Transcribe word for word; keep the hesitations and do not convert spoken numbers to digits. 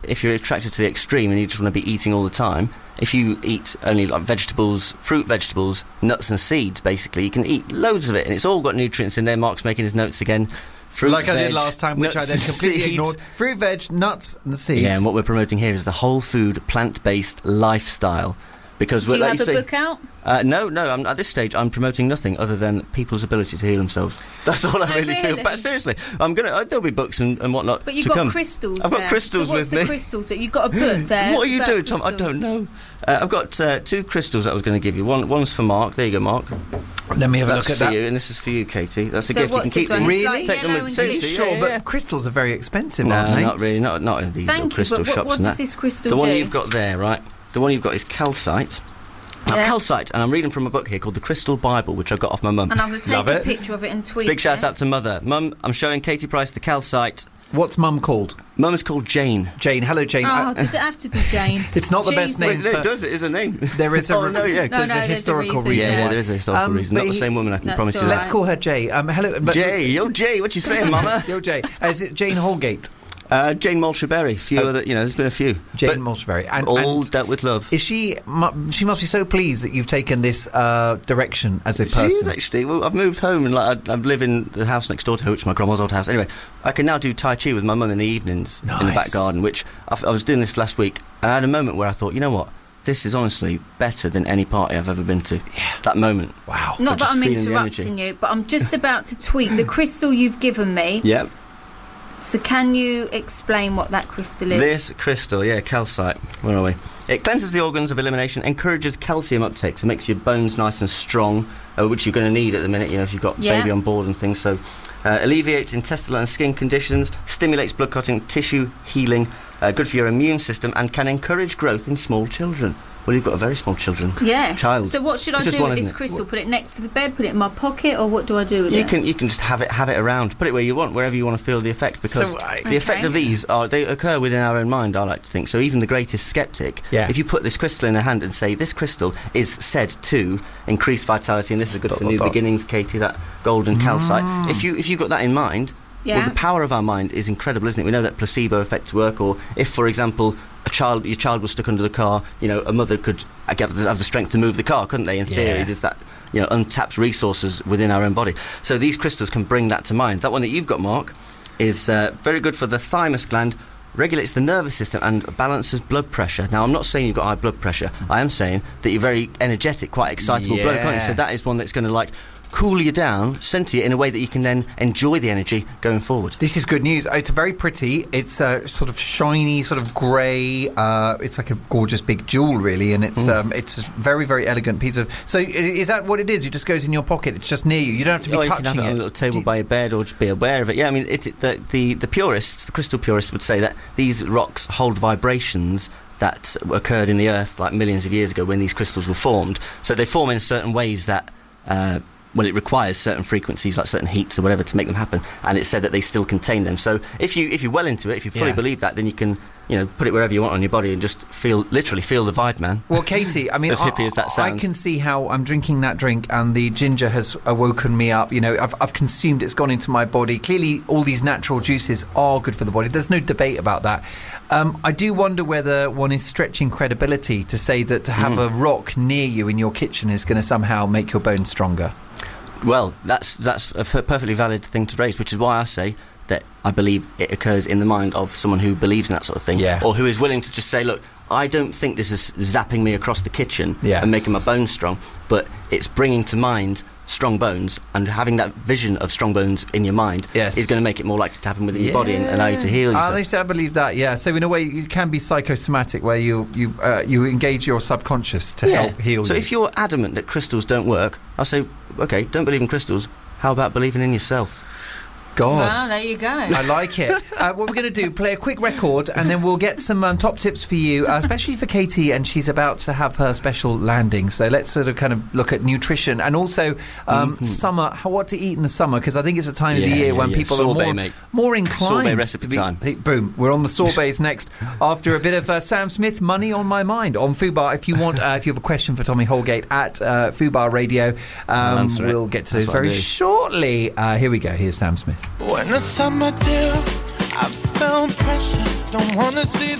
if you're attracted to the extreme and you just want to be eating all the time, if you eat only like vegetables, fruit, vegetables, nuts and seeds, basically, you can eat loads of it, and it's all got nutrients in there. Mark's making his notes again. Fruit, like veg, I did last time, which I then completely seeds. ignored. Fruit, veg, nuts and seeds. Yeah, and what we're promoting here is the whole food, plant-based lifestyle. Because Do we're, you like have you a say, book out? Uh, no, no. I'm, at this stage, I'm promoting nothing other than people's ability to heal themselves. That's all I Oh, really, really? feel. But seriously, I'm gonna. Uh, there'll be books and, and whatnot. But you've to got come. crystals. I've got there. crystals so what's with the me. crystals? So you've got a book there. What are you about doing, Tom? I crystals. don't know. Uh, I've got uh, two crystals that I was going to give you. One, one's for Mark. There you go, Mark. Let me have That's a look for at that. you, and this is for you, Katie. That's a So gift. You what's can keep this one? them. It's Really? like Take them yellow with. and Seriously, glitter. Sure, yeah, but yeah. crystals are very expensive, No, aren't they? not really. Not not in these Thank little you, crystal but what- shops what and does that. this crystal the one do? you've got there, right? The one you've got is calcite. Now, Yeah. calcite, and I'm reading from a book here called The Crystal Bible, which I got off my mum. And I'm going to take Love a it. picture of it and tweet Big shout it. out to Mother. Mum, I'm showing Katie Price the calcite. What's Mum called? Mum is called Jane. Jane. Hello, Jane. Oh, Uh, does it have to be Jane? It's not the best Jesus. name. Wait, no, for- it does. It is a name. There is a oh, no, yeah. No, there's no, a there's a historical reason, reason. Yeah, why. there is a historical Um, reason. but Not the he- same woman, I can That's promise you all that. Let's call her Jay. Um, hello, but Jay, yo, Jay, what you saying, Mama? Yo, Jay. Uh, is it Jane Holgate? Uh, Jane Malshaberry. Few Oh. other, you know, there's been a few. Jane But Malshaberry. And, all and dealt with love. is she? Mu- she must be so pleased that you've taken this uh, direction as a She is person. actually. Well, I've moved home and like I, I live in the house next door to her, which is my grandma's old house. Anyway, I can now do Tai Chi with my mum in the evenings in the back Nice. garden, which I, I was doing this last week. And I had a moment where I thought, you know what? This is honestly better than any party I've ever been to. Yeah. That moment. Wow. Not I'm that just I'm feeling the interrupting you, but I'm just about to tweet the crystal you've given me. Yeah. So can you explain what that crystal is? This crystal, yeah, calcite. Where are we? It cleanses the organs of elimination, encourages calcium uptake, so it makes your bones nice and strong, uh, which you're going to need at the minute, you know, if you've got Yeah. baby on board and things. So, uh, alleviates intestinal and skin conditions, stimulates blood clotting, tissue healing, uh, good for your immune system, and can encourage growth in small children. Well, you've got a very small children. Yes. Child. So what should I It's just do one, with isn't this it? crystal? Put it next to the bed? Put it in my pocket? Or what do I do with You it? can you can just have it have it around. Put it where you want, wherever you want to feel the effect. Because So, I- the effect Okay. of these are they occur within our own mind. I like to think so. Even the greatest skeptic, Yeah. if you put this crystal in their hand and say this crystal is said to increase vitality, and this is good for Dot, new dot, dot. beginnings, Katie. That golden calcite. Mm. If you if you've got that in mind. Yeah. Well, the power of our mind is incredible, isn't it? We know that placebo effects work, or if, for example, a child, your child was stuck under the car, you know, a mother could uh, have the have the strength to move the car, couldn't they? In theory, Yeah. there's that, you know, untapped resources within our own body. So these crystals can bring that to mind. That one that you've got, Mark, is uh, very good for the thymus gland, regulates the nervous system and balances blood pressure. Now, I'm not saying you've got high blood pressure. I am saying that you're very energetic, quite excitable bloke, aren't you? Yeah. So that is one that's going to, like, cool you down, center you in a way that you can then enjoy the energy going forward. This is good news. It's very pretty. It's uh, sort of shiny, sort of grey. Uh, it's like a gorgeous big jewel, really, and it's um, it's a very, very elegant piece of. So, i- is that what it is? It just goes in your pocket. It's just near you. You don't have to be Or you touching can have it on a little table Do you- by your bed, or just be aware of it. Yeah, I mean, it, it, the, the the purists, the crystal purists, would say that these rocks hold vibrations that occurred in the earth like millions of years ago when these crystals were formed. So they form in certain ways that. Uh, well, it requires certain frequencies, like certain heats or whatever, to make them happen. And it's said that they still contain them. So if you if you're well into it, if you fully Yeah. believe that, then you can, you know, put it wherever you want on your body and just feel, literally feel the vibe, man. Well, Katie, I mean, As I, hippie as that I sounds. can see how I'm drinking that drink and the ginger has awoken me up. You know, I've, I've consumed, it's gone into my body. Clearly, all these natural juices are good for the body. There's no debate about that. Um, I do wonder whether one is stretching credibility to say that to have Mm. a rock near you in your kitchen is going to somehow make your bones stronger. Well, that's that's a f- perfectly valid thing to raise, which is why I say that I believe it occurs in the mind of someone who believes in that sort of thing, Yeah. or who is willing to just say, look, I don't think this is zapping me across the kitchen Yeah. and making my bones strong, but it's bringing to mind strong bones, and having that vision of strong bones in your mind Yes. is going to make it more likely to happen within your body and allow you to heal Uh, yourself. they say I believe that, yeah. So in a way, it can be psychosomatic, where you you uh, you engage your subconscious to Yeah. help heal So you. if you're adamant that crystals don't work, I'll say, okay, don't believe in crystals. How about believing in yourself? God. Well, there you go. I like it. Uh, what we're going to do, play a quick record, and then we'll get some um, top tips for you, uh, especially for Katie, and she's about to have her special landing. So let's sort of kind of look at nutrition and also um, Mhm. summer, how, what to eat in the summer, because I think it's a time of the Yeah, year yeah, when yeah. people Sorbet, are more, mate. more inclined. Sorbet recipe to be, time. Hey, boom, we're on the sorbets next after a bit of uh, Sam Smith, Money on My Mind on Fubar. If you want, uh, if you have a question for Tommy Holgate at uh, Fubar Radio, I'll um, answer it. we'll get to That's those what I very do. shortly. Uh, here we go. Here's Sam Smith. When the summer dew, I found pressure. Don't wanna see